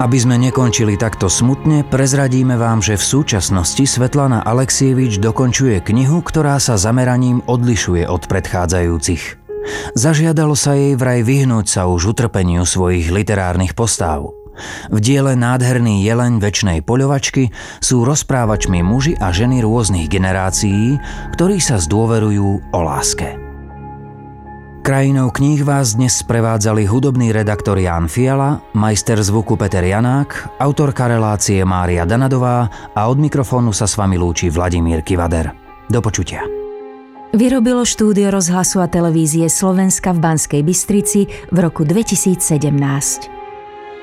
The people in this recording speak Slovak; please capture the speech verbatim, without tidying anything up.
Aby sme nekončili takto smutne, prezradíme vám, že v súčasnosti Svetlana Aleksievič dokončuje knihu, ktorá sa zameraním odlišuje od predchádzajúcich. Zažiadalo sa jej vraj vyhnúť sa už utrpeniu svojich literárnych postáv. V diele Nádherný jeleň večnej poľovačky sú rozprávačmi muži a ženy rôznych generácií, ktorí sa zdôverujú o láske. Krajinou kníh vás dnes sprevádzali hudobný redaktor Ján Fiala, majster zvuku Peter Janák, autorka relácie Mária Danadová a od mikrofónu sa s vami lúči Vladimír Kivader. Do počutia. Vyrobilo štúdio rozhlasu a televízie Slovenska v Banskej Bystrici v roku dvetisícsedemnásť.